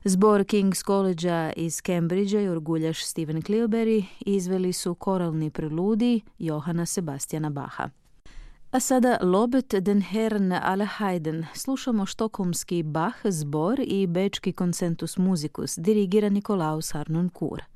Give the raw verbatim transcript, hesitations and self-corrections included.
Zbor King's Collegea iz Cambridgea i orguljaš Stephen Cleobury izveli su koralni preludij Johana Sebastiana Bacha. A sada Lobet den Herrn alle Heiden, slušamo štokholmski Bach zbor i bečki Concentus Musicus, dirigira Nikolaus Harnoncourt.